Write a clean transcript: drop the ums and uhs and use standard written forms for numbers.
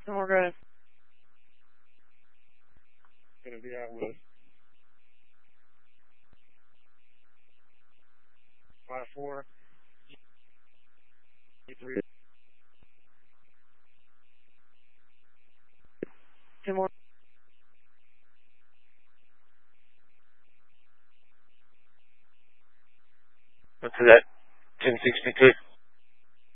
And we're going to be out with 5-4. 3. 2 more. What's that? 1062.